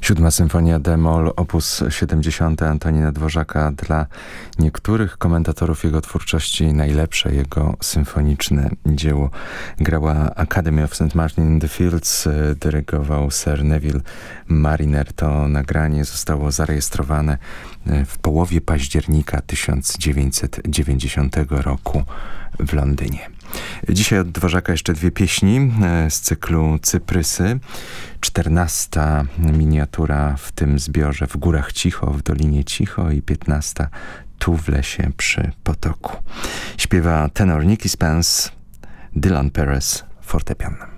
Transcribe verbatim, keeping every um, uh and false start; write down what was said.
Siódma Symfonia d-moll opus siedemdziesiąty Antonina Dworzaka, dla niektórych komentatorów jego twórczości najlepsze jego symfoniczne dzieło. Grała Academy of Saint Martin in the Fields, dyrygował Sir Neville Marriner. To nagranie zostało zarejestrowane w połowie października tysiąc dziewięćset dziewięćdziesiątego roku w Londynie. Dzisiaj od Dworzaka jeszcze dwie pieśni z cyklu Cyprysy. Czternasta miniatura w tym zbiorze W górach cicho, w dolinie cicho i piętnasta Tu w lesie przy potoku. Śpiewa tenor Nicky Spence, Dylan Perez, fortepian.